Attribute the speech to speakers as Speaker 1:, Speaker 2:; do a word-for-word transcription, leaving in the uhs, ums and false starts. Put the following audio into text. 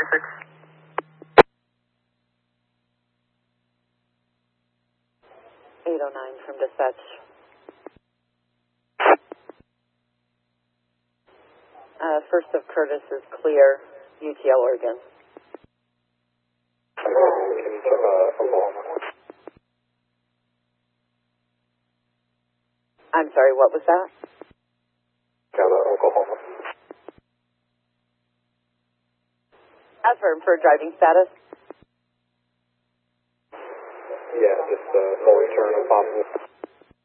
Speaker 1: six.
Speaker 2: eight oh nine from dispatch. Uh, first of Curtis is clear, U T L Oregon.
Speaker 1: Can you check uh, Oklahoma?
Speaker 2: I'm sorry, what was that?
Speaker 1: Check uh, Oklahoma.
Speaker 2: Affirm for driving status.